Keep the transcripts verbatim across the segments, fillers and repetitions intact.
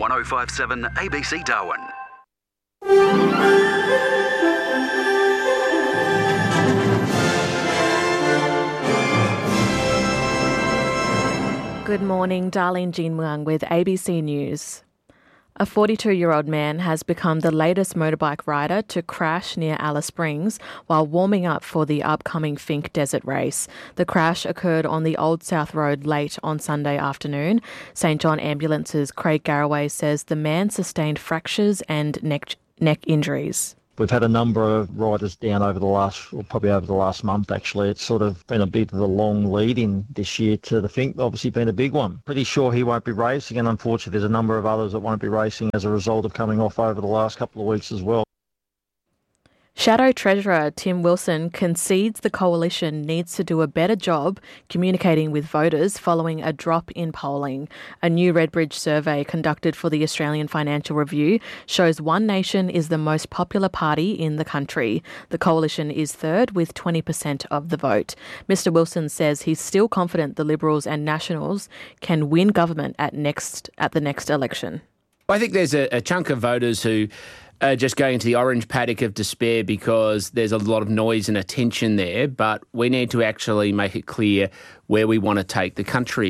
one oh five seven A B C Darwin. Good morning, Darlene Jean Muang with A B C News. A forty-two-year-old man has become the latest motorbike rider to crash near Alice Springs while warming up for the upcoming Finke Desert Race. The crash occurred on the Old South Road late on Sunday afternoon. St John Ambulance's Craig Garraway says the man sustained fractures and neck, neck injuries. We've had a number of riders down over the last, or probably over the last month actually. It's sort of been a bit of a long lead in this year to the Finke, obviously been a big one. Pretty sure he won't be racing, and unfortunately there's a number of others that won't be racing as a result of coming off over the last couple of weeks as well. Shadow Treasurer Tim Wilson concedes the coalition needs to do a better job communicating with voters following a drop in polling. A new Redbridge survey conducted for the Australian Financial Review shows One Nation is the most popular party in the country. The coalition is third with twenty percent of the vote. Mister Wilson says he's still confident the Liberals and Nationals can win government at next at the next election. I think there's a, a chunk of voters who Uh, just going into the orange paddock of despair because there's a lot of noise and attention there, but we need to actually make it clear where we want to take the country.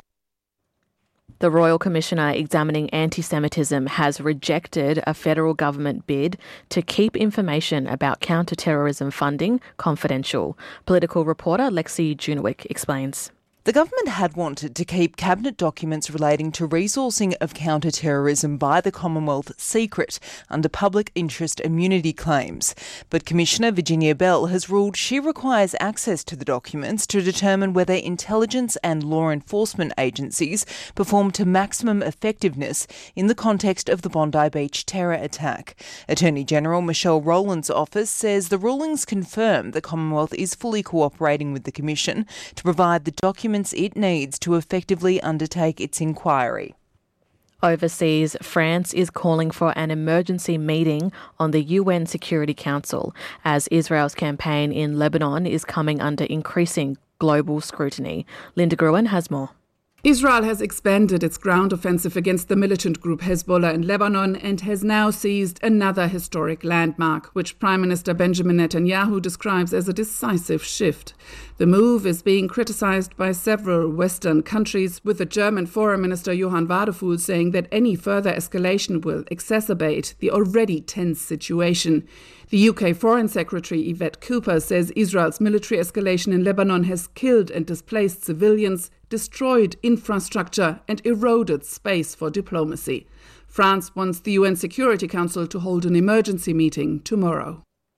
The Royal Commissioner examining anti-Semitism has rejected a federal government bid to keep information about counter-terrorism funding confidential. Political reporter Lexi Junowick explains. The government had wanted to keep cabinet documents relating to resourcing of counter-terrorism by the Commonwealth secret under public interest immunity claims. But Commissioner Virginia Bell has ruled she requires access to the documents to determine whether intelligence and law enforcement agencies performed to maximum effectiveness in the context of the Bondi Beach terror attack. Attorney General Michelle Rowland's office says the rulings confirm the Commonwealth is fully cooperating with the Commission to provide the documents it needs to effectively undertake its inquiry. Overseas, France is calling for an emergency meeting on the U N Security Council as Israel's campaign in Lebanon is coming under increasing global scrutiny. Linda Gruen has more. Israel has expanded its ground offensive against the militant group Hezbollah in Lebanon and has now seized another historic landmark, which Prime Minister Benjamin Netanyahu describes as a decisive shift. The move is being criticized by several Western countries, with the German Foreign Minister Johann Wadephul saying that any further escalation will exacerbate the already tense situation. The U K Foreign Secretary Yvette Cooper says Israel's military escalation in Lebanon has killed and displaced civilians, destroyed infrastructure and eroded space for diplomacy. France wants the U N Security Council to hold an emergency meeting tomorrow.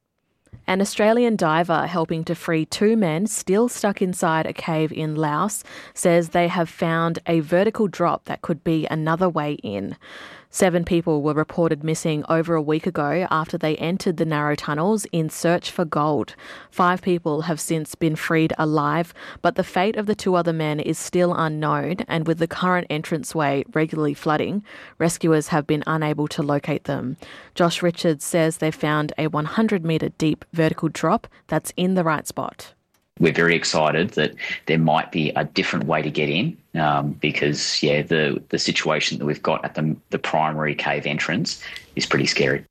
An Australian diver helping to free two men still stuck inside a cave in Laos says they have found a vertical drop that could be another way in. Seven people were reported missing over a week ago after they entered the narrow tunnels in search for gold. Five people have since been freed alive, but the fate of the two other men is still unknown, and with the current entranceway regularly flooding, rescuers have been unable to locate them. Josh Richards says they found a one hundred metre deep vertical drop that's in the right spot. We're very excited that there might be a different way to get in um, because, yeah, the, the situation that we've got at the, the primary cave entrance is pretty scary.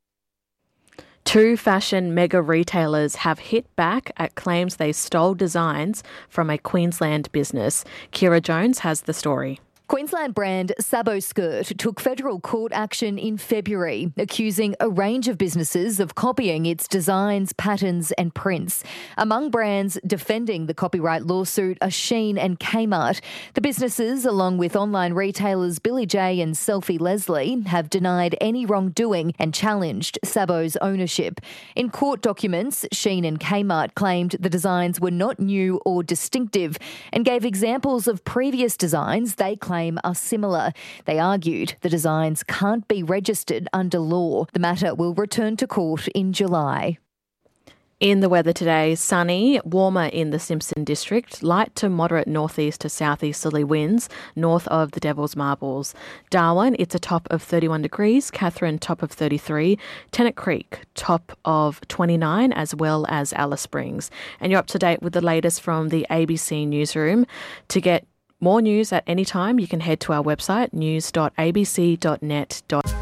Two fashion mega retailers have hit back at claims they stole designs from a Queensland business. Kira Jones has the story. Queensland brand Sabo Skirt took federal court action in February, accusing a range of businesses of copying its designs, patterns and prints. Among brands defending the copyright lawsuit are Shein and Kmart. The businesses, along with online retailers Billy J and Selfie Leslie, have denied any wrongdoing and challenged Sabo's ownership. In court documents, Shein and Kmart claimed the designs were not new or distinctive and gave examples of previous designs they claimed are similar. They argued the designs can't be registered under law. The matter will return to court in July. In the weather today, sunny, warmer in the Simpson district, light to moderate northeast to southeasterly winds north of the Devil's Marbles. Darwin, it's a top of thirty-one degrees, Katherine, top of thirty-three, Tennant Creek, top of twenty-nine, as well as Alice Springs. And you're up to date with the latest from the A B C newsroom. To get more news at any time, you can head to our website, news dot a b c dot net.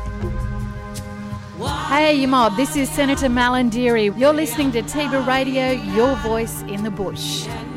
Hey, you mob, this is Senator Malandieri. You're listening to Tiba Radio, your voice in the bush.